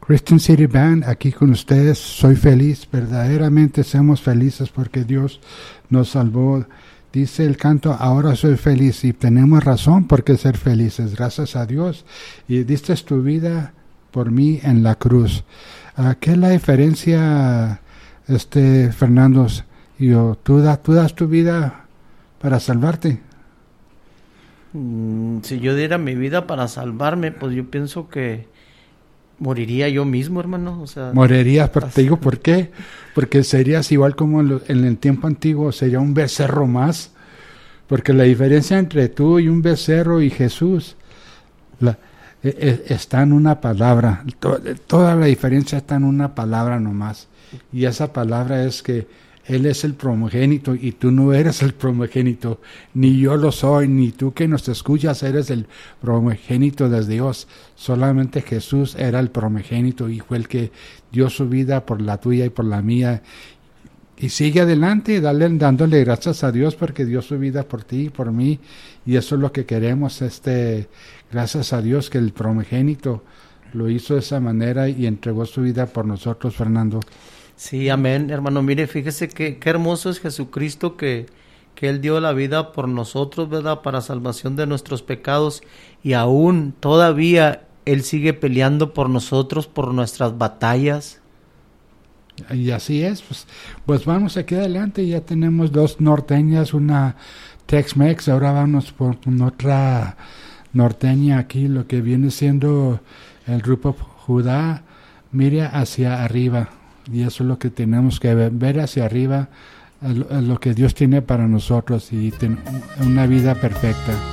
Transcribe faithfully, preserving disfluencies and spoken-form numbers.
Christian City Band, aquí con ustedes. Soy feliz, verdaderamente somos felices porque Dios nos salvó. Dice el canto, ahora soy feliz, y tenemos razón por qué ser felices, gracias a Dios. Y diste tu vida por mí en la cruz. Uh, ¿Qué es la diferencia, este Fernando? Yo, ¿tú, da, ¿Tú das tu vida para salvarte? Mm, si yo diera mi vida para salvarme, pues yo pienso que moriría yo mismo, hermano. O sea, morirías, pero te digo por qué. Porque serías igual como en, lo, en el tiempo antiguo, sería un becerro más. Porque la diferencia entre tú y un becerro y Jesús la, e, e, está en una palabra. To, toda la diferencia está en una palabra nomás. Y esa palabra es que Él es el primogénito y tú no eres el primogénito, ni yo lo soy, ni tú que nos escuchas eres el primogénito de Dios. Solamente Jesús era el primogénito y fue el que dio su vida por la tuya y por la mía. Y sigue adelante, dale, dándole gracias a Dios porque dio su vida por ti y por mí. Y eso es lo que queremos, este, gracias a Dios que el primogénito lo hizo de esa manera y entregó su vida por nosotros, Fernando. Sí, amén, hermano. Mire, fíjese que qué hermoso es Jesucristo que, que Él dio la vida por nosotros, ¿verdad? Para salvación de nuestros pecados. Y aún todavía Él sigue peleando por nosotros, por nuestras batallas. Y así es, pues, pues vamos aquí adelante, ya tenemos dos norteñas, una Tex-Mex, ahora vamos por otra norteña aquí, lo que viene siendo el grupo Judá, mire hacia arriba, y eso es lo que tenemos que ver, ver hacia arriba, lo que Dios tiene para nosotros y ten, una vida perfecta.